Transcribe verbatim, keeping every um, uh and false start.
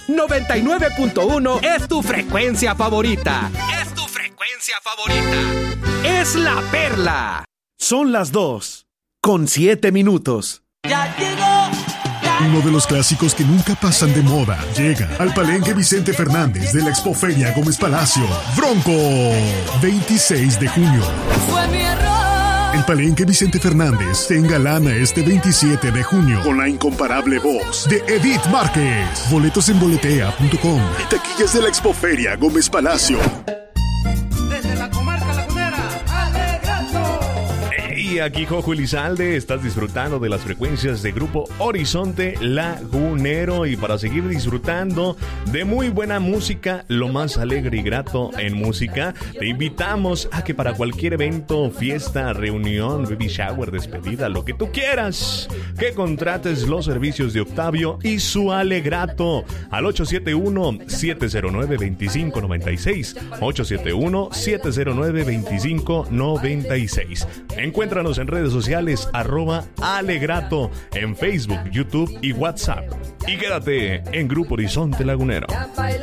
noventa y nueve punto uno es tu frecuencia favorita. Es tu frecuencia favorita. Es La Perla. Son las dos, con siete minutos. Ya llegó. Uno de los clásicos que nunca pasan de moda llega al Palenque Vicente Fernández de la Expoferia Gómez Palacio. Bronco, veintiséis de junio. Fue mi error. El Palenque Vicente Fernández se engalana este veintisiete de junio con la incomparable voz de Edith Márquez. Boletos en boletea punto com y taquillas de la Expoferia Gómez Palacio. Desde la comarca lagunera, Alegrato. Hey, aquí Jojo Elizalde, estás disfrutando de las frecuencias de Grupo Horizonte Lagunero, y para seguir disfrutando de muy buena música, lo más alegre y grato en música, te invitamos a que para cualquier evento, fiesta, reunión, baby shower, despedida, lo que tú quieras, que contrates los servicios de Octavio y su Alegrato al ocho siete uno, siete cero nueve, dos cinco nueve seis, ocho siete uno, siete cero nueve, dos cinco nueve seis. Encuéntranos en redes sociales arroba Alegrato en Facebook, YouTube y WhatsApp. Y quédate en Grupo Horizonte Lagunero.